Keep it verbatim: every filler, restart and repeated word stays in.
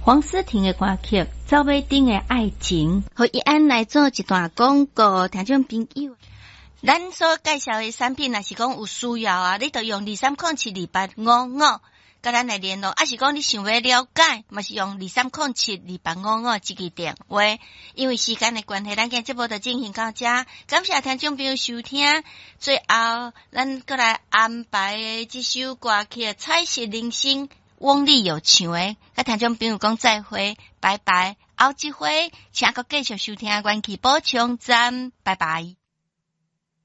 黄思婷的歌曲《走马灯的爱情》， 和伊安来做一段广告，听众朋友。咱所介绍的产品，若是讲有需要啊，你就用二三零七二八五五，甲咱来联络。啊是讲你想要了解，嘛是用二三零七二八五五这个电话。因为时间的关系，咱今节目就进行到这。感谢听众朋友收听。最后，咱过来安排的这首歌曲《彩色人生》，往里有唱的，甲听众朋友讲再会，拜拜。后一回，请阁继续收听元气补充站，拜拜。